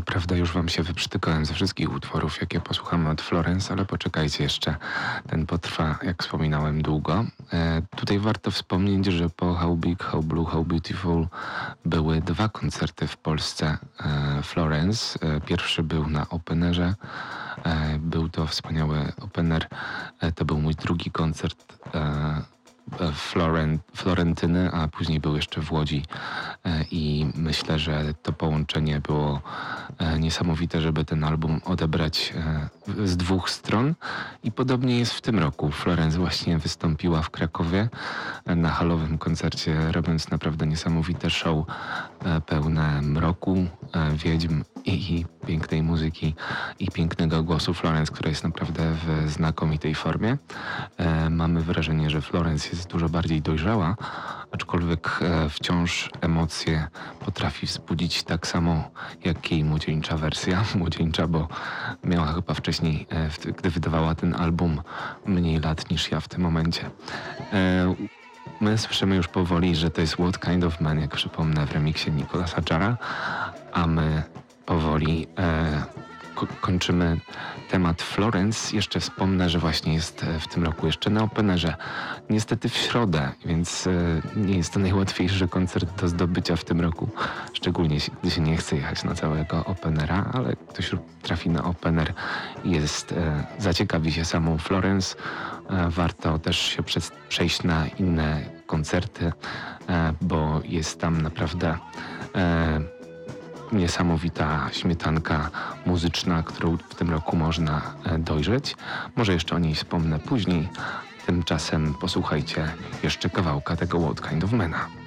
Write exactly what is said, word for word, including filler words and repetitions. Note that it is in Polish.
prawda już wam się wyprztykałem ze wszystkich utworów, jakie posłuchamy od Florence, ale poczekajcie jeszcze. Ten potrwa, jak wspominałem, długo. E, tutaj warto wspomnieć, że po How Big, How Blue, How Beautiful były dwa koncerty w Polsce e, Florence. E, pierwszy był na Openerze. E, był to wspaniały Opener. E, to był mój drugi koncert e, Floren, Florentyny, a później był jeszcze w Łodzi i myślę, że to połączenie było niesamowite, żeby ten album odebrać z dwóch stron i podobnie jest w tym roku. Florence właśnie wystąpiła w Krakowie na halowym koncercie, robiąc naprawdę niesamowite show pełne mroku, wiedźm i pięknej muzyki i pięknego głosu Florence, która jest naprawdę w znakomitej formie. Mamy wrażenie, że Florence jest dużo bardziej dojrzała, aczkolwiek wciąż emocje potrafi wzbudzić tak samo jak jej młodzieńcza wersja. Młodzieńcza, bo miała chyba wcześniej, gdy wydawała ten album, mniej lat niż ja w tym momencie. My słyszymy już powoli, że to jest What Kind of Man, jak przypomnę, w remiksie Nicolasa Jara, a my powoli e, ko- kończymy temat Florence. Jeszcze wspomnę, że właśnie jest w tym roku jeszcze na Openerze. Niestety w środę, więc e, nie jest to najłatwiejszy koncert do zdobycia w tym roku. Szczególnie gdy się nie chce jechać na całego Openera, ale ktoś trafi na Opener i jest, e, zaciekawi się samą Florence. E, warto też się przez, przejść na inne koncerty, e, bo jest tam naprawdę e, niesamowita śmietanka muzyczna, którą w tym roku można dojrzeć. Może jeszcze o niej wspomnę później. Tymczasem posłuchajcie jeszcze kawałka tego What Kind of Mana.